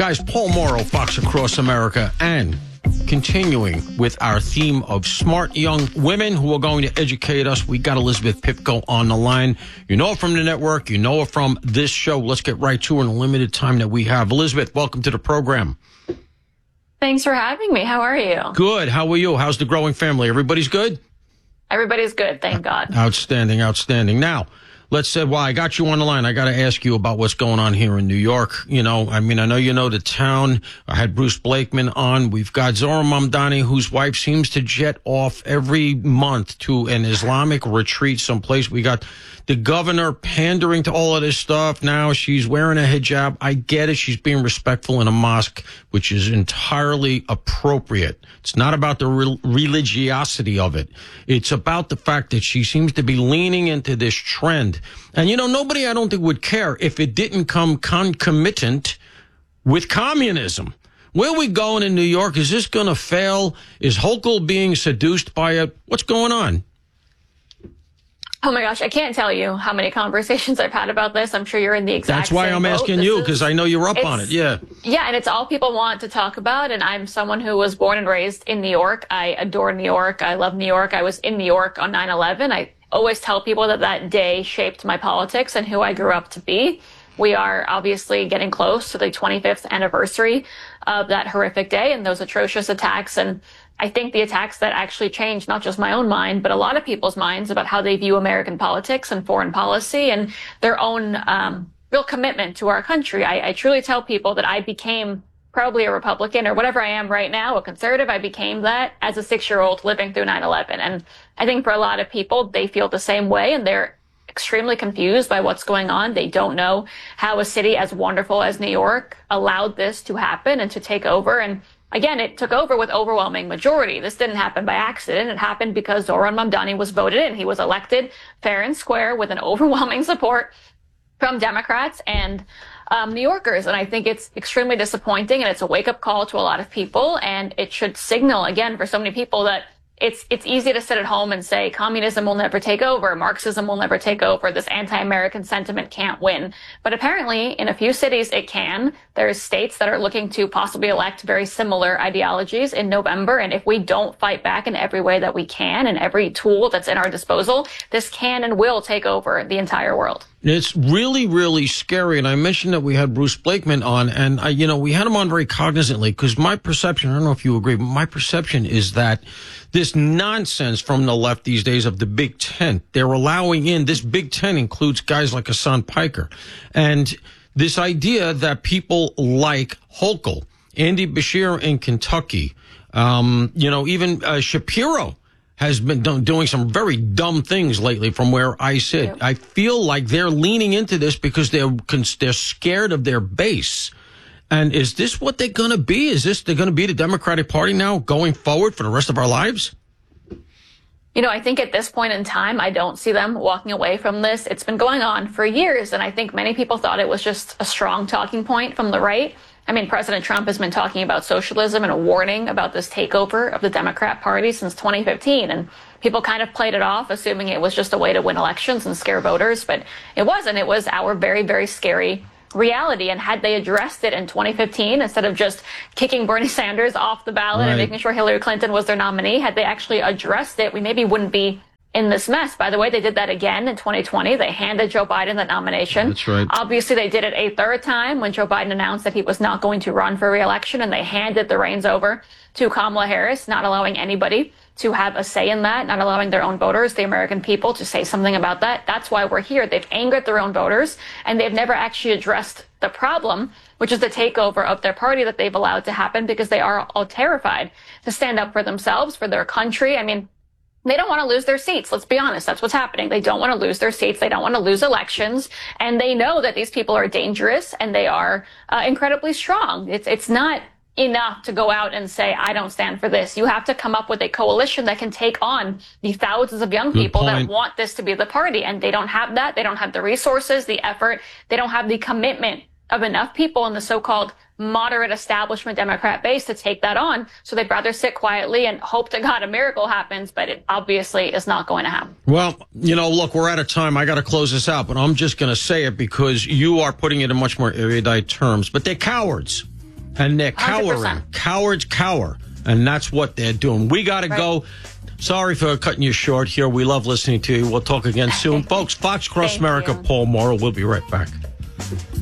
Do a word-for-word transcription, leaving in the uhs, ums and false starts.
Guys, Paul Morrow, Fox Across America, and continuing with our theme of smart young women who are going to educate us. We got Elizabeth Pipko on the line. You know her from the network. You know her from this show. Let's get right to her in the limited time that we have. Elizabeth, welcome to the program. Thanks for having me. How are you? Good. How are you? How's the growing family? Everybody's good? Everybody's good. Thank God. Outstanding. Outstanding. Now, let's say, well, I got you on the line. I got to ask you about what's going on here in New York. You know, I mean, I know you know the town. I had Bruce Blakeman on. We've got Zohran Mamdani, whose wife seems to jet off every month to an Islamic retreat someplace. We got the governor pandering to all of this stuff. Now she's wearing a hijab. I get it. She's being respectful in a mosque, which is entirely appropriate. It's not about the re- religiosity of it. It's about the fact that she seems to be leaning into this trend. And, you know, nobody, I don't think, would care if it didn't come concomitant with communism. Where are we going in New York? Is this going to fail? Is Hochul being seduced by it? What's going on? Oh, my gosh. I can't tell you how many conversations I've had about this. I'm sure you're in the exact That's why same I'm boat. asking This you, is- because I know you're up on it. Yeah. Yeah, and it's all people want to talk about. And I'm someone who was born and raised in New York. I adore New York. I love New York. I was in New York on nine eleven. I always tell people that that day shaped my politics and who I grew up to be. We are obviously getting close to the twenty-fifth anniversary of that horrific day and those atrocious attacks. And I think the attacks that actually changed not just my own mind, but a lot of people's minds about how they view American politics and foreign policy and their own um, real commitment to our country. I, I truly tell people that I became probably a Republican or whatever I am right now, a conservative. I became that as a six-year-old living through nine eleven. And I think for a lot of people, they feel the same way and they're extremely confused by what's going on. They don't know how a city as wonderful as New York allowed this to happen and to take over. And again, it took over with overwhelming majority. This didn't happen by accident. It happened because Zohran Mamdani was voted in. He was elected fair and square with an overwhelming support from Democrats and um, New Yorkers. And I think it's extremely disappointing, and it's a wake-up call to a lot of people. And it should signal, again, for so many people that It's it's easy to sit at home and say communism will never take over, Marxism will never take over, this anti-American sentiment can't win. But apparently, in a few cities, it can. There's states that are looking to possibly elect very similar ideologies in November. And if we don't fight back in every way that we can and every tool that's in our disposal, this can and will take over the entire world. It's really, really scary. And I mentioned that we had Bruce Blakeman on, and, I, you know, we had him on very cognizantly because my perception, I don't know if you agree, but my perception is that this nonsense from the left these days of the Big Tent, they're allowing in, this Big Tent includes guys like Hassan Piker. And this idea that people like Hochul, Andy Beshear in Kentucky, um, you know, even uh, Shapiro has been do- doing some very dumb things lately from where I sit. Yep. I feel like they're leaning into this because they're they're scared of their base. And is this what they're going to be? Is this they're going to be the Democratic Party now going forward for the rest of our lives? You know, I think at this point in time, I don't see them walking away from this. It's been going on for years, and I think many people thought it was just a strong talking point from the right. I mean, President Trump has been talking about socialism and a warning about this takeover of the Democrat Party since twenty fifteen. And people kind of played it off, assuming it was just a way to win elections and scare voters. But it wasn't. It was our very, very scary reality. And had they addressed it in twenty fifteen, instead of just kicking Bernie Sanders off the ballot right. and making sure Hillary Clinton was their nominee, had they actually addressed it, we maybe wouldn't be in this mess. By the way, they did that again in twenty twenty. They handed Joe Biden the nomination. That's right. Obviously, they did it a third time when Joe Biden announced that he was not going to run for re-election, and they handed the reins over to Kamala Harris, not allowing anybody to have a say in that, not allowing their own voters, the American people, to say something about that. That's why we're here. They've angered their own voters, and they've never actually addressed the problem, which is the takeover of their party that they've allowed to happen because they are all terrified to stand up for themselves, for their country. I mean, they don't want to lose their seats. Let's be honest. That's what's happening. They don't want to lose their seats. They don't want to lose elections. And they know that these people are dangerous and they are uh, incredibly strong. It's, it's not enough to go out and say, I don't stand for this. You have to come up with a coalition that can take on the thousands of young Good people point. that want this to be the party. And they don't have that. They don't have the resources, the effort. They don't have the commitment of enough people in the so-called moderate establishment Democrat base to take that on. So they'd rather sit quietly and hope to God a miracle happens, but it obviously is not going to happen. Well, you know, look, we're out of time. I got to close this out, but I'm just going to say it because you are putting it in much more erudite terms. But they're cowards. And they're one hundred cowering. percent. Cowards cower. And that's what they're doing. We got to Right. go. Sorry for cutting you short here. We love listening to you. We'll talk again soon. Folks, Fox Cross Thank America, you. Paul Morrell. We'll be right back.